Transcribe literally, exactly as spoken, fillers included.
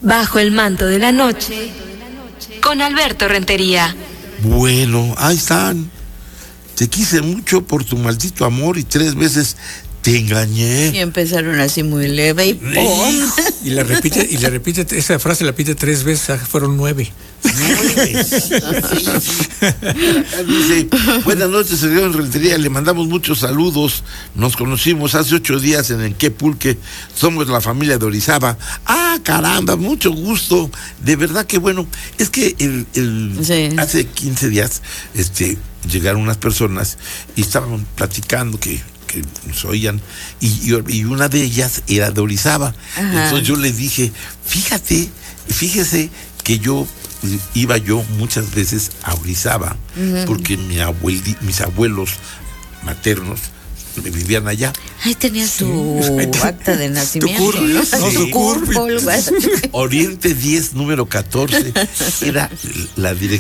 Bajo el manto de la noche, con Alberto Rentería. Bueno, ahí están. Te quise mucho por tu maldito amor y tres veces te engañé. Y empezaron así muy leve y ¡pum! Y la repite, y la repite, esa frase la repite tres veces, fueron nueve. Nueve. Sí, sí. Dice, buenas noches, señor Rentería, le mandamos muchos saludos. Nos conocimos hace ocho días en el Quepulque, somos la familia de Orizaba. Ah, caramba, mucho gusto. De verdad que bueno, es que el, el sí. hace quince días, este, llegaron unas personas y estaban platicando que que nos oían, y, y una de ellas era de Orizaba. Ajá. Entonces yo les dije, fíjate, fíjese que yo iba yo muchas veces a Orizaba, uh-huh. porque mi abueli, mis abuelos maternos vivían allá. Ahí tenías tu sí. acta de nacimiento, tu curva, ¿no? Sí. No, tu curva. Oriente diez, número catorce, era la dirección